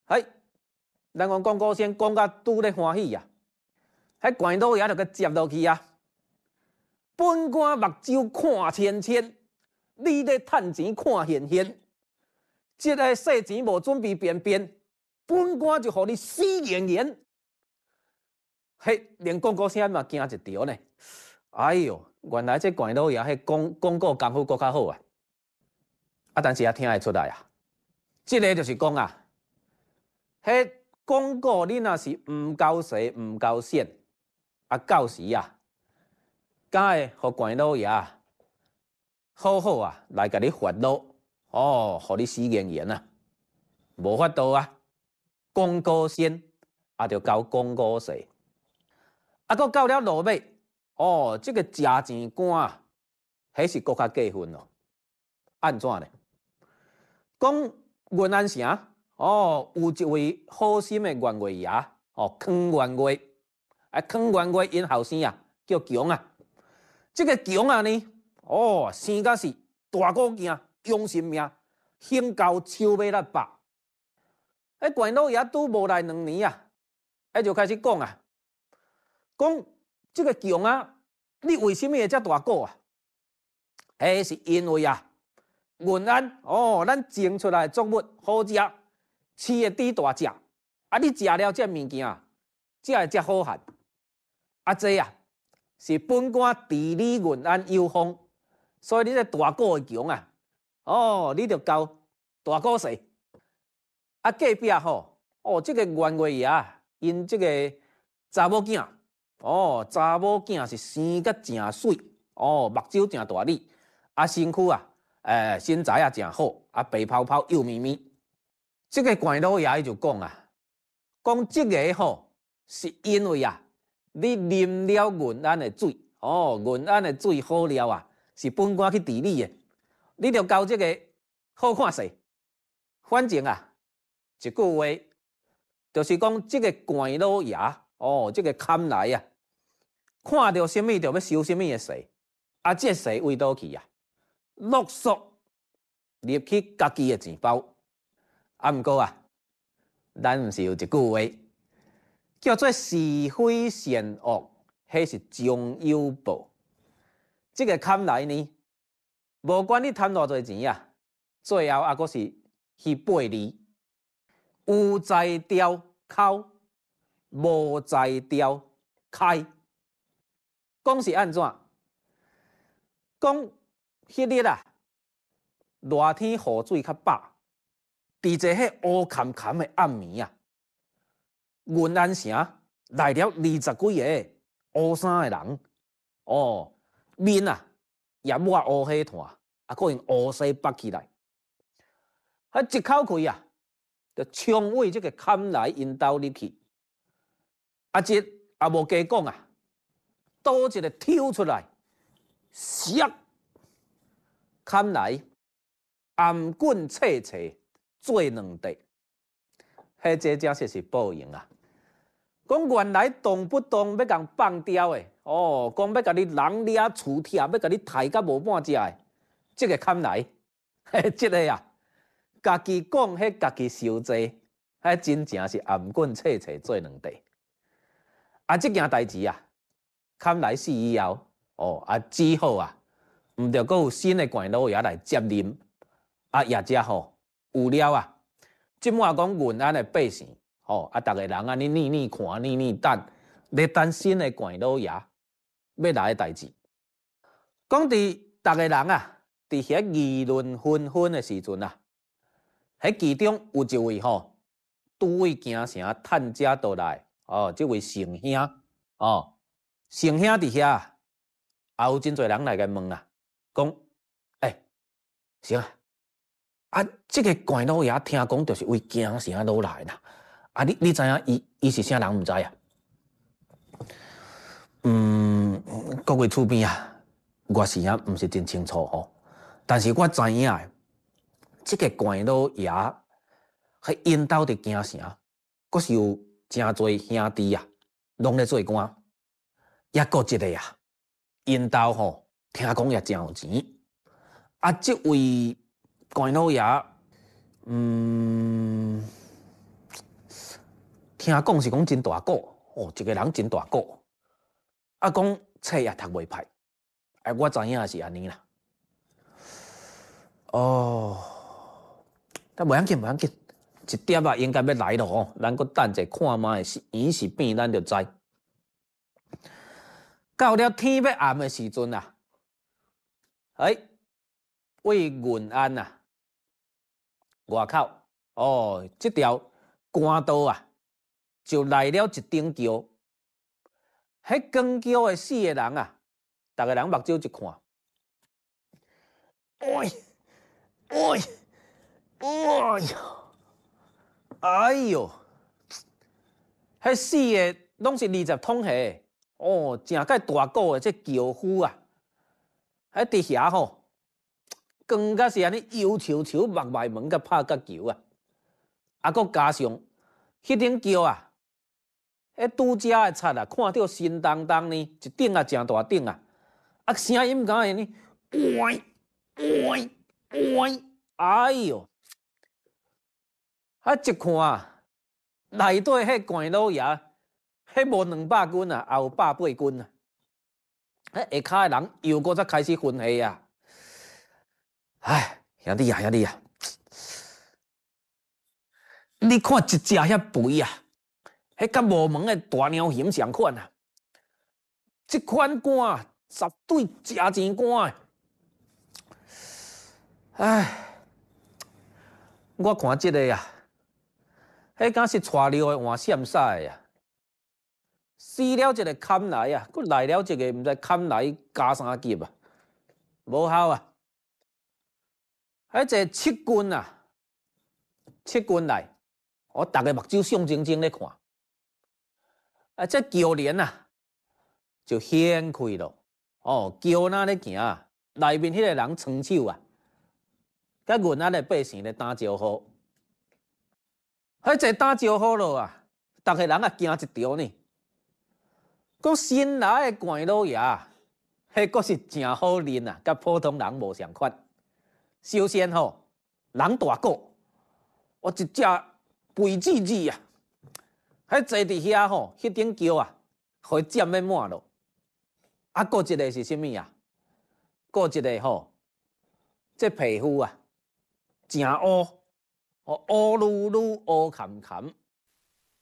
嘿，咱讲古先讲甲拄咧欢喜啊，迄关老爷就佮接落去啊。本官目睭看千千，你咧趁钱看现现。这个细钱无准备便便，本官就互你死严严。嘿，连广告声嘛惊一条呢。哎哟，原来这关老爷迄广告功夫搁较好啊。啊，但是也听会出来啊。这个就是讲啊，迄广告你若是唔够细、唔够线，啊，到时啊，敢会互关老爷好好啊来甲你烦恼，哦，互你死严严啊，无法度啊。广告先啊，就交广告细，啊，搁到了落尾，哦，这个食钱官啊，迄是搁较过分咯。安怎呢？讲云安城哦，有一位好心的员外爷哦，康员外，啊，康员外因后生啊叫强啊。这个强啊呢，哦，生甲是大骨镜，用心命，身高手尾600。迄关老爷拄无来2年啊，就开始讲啊，讲这个强啊，你为什么会遮大骨啊？迄是因为啊。云安哦，咱种出来的作物好食，饲的猪大只，啊，你食了这物件，才会遮好汉。啊，这啊是本官治理云安有方，所以你这大股的强啊，哦，你着交大股税。啊，隔壁吼，哦，这个员外爷，因这个查某囝，哦，查某囝是生甲真水，哦，目睭真大粒，啊，身躯啊。身材也真好，啊，白泡泡幼咪咪。这个关老爷伊就讲啊，讲这个吼，是因为啊，你啉了云安的水，哦，云安的水好了啊，是本官去治理的，你着交这个好看势。反正啊，一句话，就是讲这个关老爷，哦，这个看来啊，看到什么就要收什么的势，啊，这势为倒去啊。陆续入去家己的钱包，啊，毋过啊，咱毋是有一句话叫做是非善恶，迄是终有报。这个看来呢，无管你贪偌济钱啊，最后啊，阁是去背离。有才调口，无才调开。讲是安怎？讲。迄日啊，热天雨水较饱，伫一个迄乌坎坎的暗暝啊，云安城来了20几个乌衫的人，哦，面啊也抹乌黑炭，啊，可用乌丝绑起来，一口气啊，就冲往这个坎来因兜入去，啊，这也无加讲啊，倒一个抽出来，唰！砍来，颔棍切切，做2块，迄这真是报应啊！讲原来动不动要共放刁的，哦，讲要甲你人掠厝拆，要甲你刣甲无半只的，这个砍来，这个啊，家己讲迄家己受罪，迄真正是颔棍切切做2块。啊，这件代志啊，砍来死以后，哦，啊，只好啊。毋着，阁有新的关老爷来接任，啊，也则吼有了啊。即满讲云安的百姓，吼啊，逐个人安尼念看，念等，咧等新的关老爷要来的代志。讲伫逐个人啊，伫遐议论纷纷的时阵啊，迄其中有一位吼，拄位京城探家倒来，哦，即位成兄，哦，成兄伫遐，也有真侪人来甲问啊。讲，行啊，啊，这个关老爷听讲就是为京城落来啦。啊，你知影伊是啥人毋知啊？各位厝边啊，我是啊毋是真清楚吼，但是我知影诶，这个关老爷迄因兜伫京城，阁是有真侪兄弟啊，拢咧做官，抑阁一个啊，因兜吼。听讲也真有钱，啊！这位关老爷， 听讲是讲真大个，哦，一个人真大个，啊，讲册也读袂歹，哎，我知影是安尼啦。哦，但无要紧，无要紧，一点啊应该要来咯吼，咱搁等者看卖圆是变，咱就知。到了天要暗的时阵啊，哎，为云安啊，外口哦，这条官道啊，就来了一顶桥。迄光桥的四个人啊，逐个人目睭一看，哎，哎，哎呦，哎呦，迄四个拢是20桶鞋，哦，真介大个的这桥夫啊，喺伫遐吼，光甲是安尼油球球、目卖门甲拍角球啊，啊，搁加上迄顶桥啊。迄拄则的贼啊，看到新东东呢，一顶啊，真大顶啊，啊，声音敢会呢？喂喂喂！哎呦，啊，一看啊，内底迄关老爷，迄无200斤啊，也有180斤啊，迄下骹的人又搁再开始分气啊！哎，兄弟啊，兄弟啊，你看一只遐肥啊！迄甲无门的大鸟形相款啊！这款肝绝对真钱肝的。唉，我看这个啊，迄敢是带尿的换闪煞的呀！死了一个砍来啊，佫来了一个毋知砍来加三级啊，无效啊！迄个七军啊，七军来，我逐个目睭象征征咧看。啊，这桥帘啊，就掀开咯。哦，桥那咧行，内面迄个人双手啊，甲云仔的百姓咧打招呼。迄一打招呼咯啊，逐个人啊惊一条呢。讲新来的关老爷，迄个是真好认啊，甲普通人无相款。首先吼，人大个，我一只肥子子啊！喺坐伫遐吼，迄顶桥啊，互伊占要满咯。啊，搁一个是啥物啊？搁一个吼，这皮肤啊，真乌，哦乌噜噜、乌坎坎，